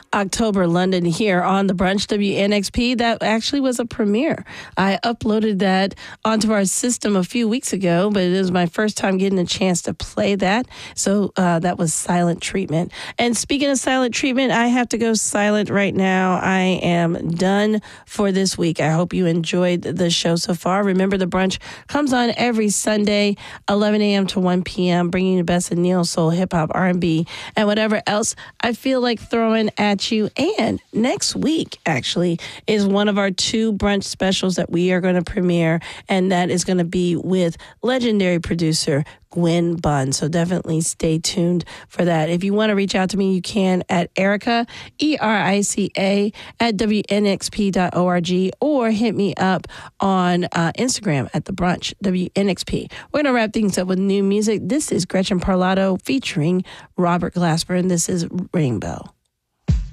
October London here on the Brunch WNXP. That actually was a premiere. I uploaded that onto our system a few weeks ago, but it was my first time getting a chance to play that. So that was Silent Treatment. And speaking of Silent Treatment, I have to go silent right now. I am done for this week. I hope you enjoyed the show so far. Remember, the Brunch comes on every Sunday, 11 a.m. to 1 p.m., bringing you the best of neo soul, hip hop, R&B, and whatever else I feel like throwing at you. And next week, actually, is one of our 2 brunch specials that we are going to premiere, and that is going to be with legendary producer Gwen Bunn. So definitely stay tuned for that. If you want to reach out to me, you can at Erica, ERICA, at WNXP.org, or hit me up on Instagram at The Brunch, WNXP. We're going to wrap things up with new music. This is Gretchen Parlato featuring Robert Glasper, and this is Rainbow.